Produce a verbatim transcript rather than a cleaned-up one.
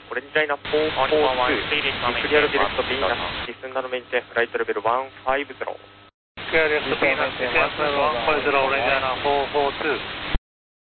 オレンジライナーフォーフォーツー、クリアルディレクトビーナス、ディスンダのメンテン、フライトレベルワンファイブゼロ。 クリアルディレクトビーナス、ディスンダのメンテン、フライトレベルワンファイブゼロ、オレンジライナーフォーフォーツー。